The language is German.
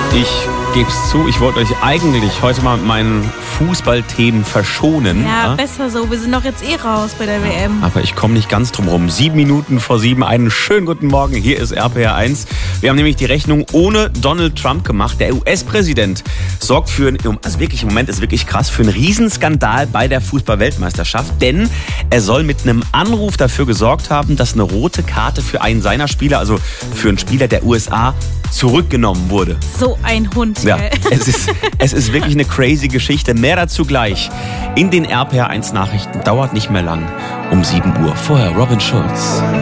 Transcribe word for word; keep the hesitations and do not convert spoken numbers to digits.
Ich gebe es zu, ich wollte euch eigentlich heute mal mit meinen Fußballthemen verschonen. Ja, ja, besser so. Wir sind doch jetzt eh raus bei der W M. Aber ich komme nicht ganz drum rum. Sieben Minuten vor sieben, einen schönen guten Morgen. Hier ist R P R eins. Wir haben nämlich die Rechnung ohne Donald Trump gemacht. Der U S-Präsident sorgt für, also wirklich im Moment ist wirklich krass, für einen Riesenskandal bei der Fußball-Weltmeisterschaft. Denn er soll mit einem Anruf dafür gesorgt haben, dass eine rote Karte für einen seiner Spieler, also für einen Spieler der U S A, zurückgenommen wurde. So ein Hund. Ja, gell? es ist, es ist wirklich eine crazy Geschichte. Mehr dazu gleich in den R P R eins Nachrichten. Dauert nicht mehr lang. Um sieben Uhr. Vorher Robin Schulz.